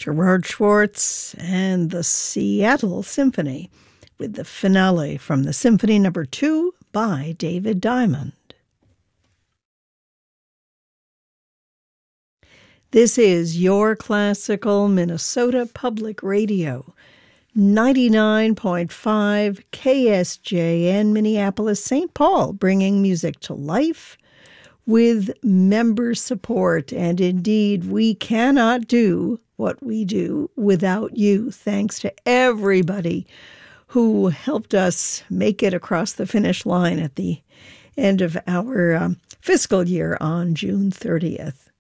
Gerard Schwartz and the Seattle Symphony with the finale from the Symphony No. 2 by David Diamond. This is Your Classical Minnesota Public Radio, 99.5 KSJN Minneapolis, St. Paul, bringing music to life with member support. And indeed, we cannot do what we do without you. Thanks to everybody who helped us make it across the finish line at the end of our fiscal year on June 30th.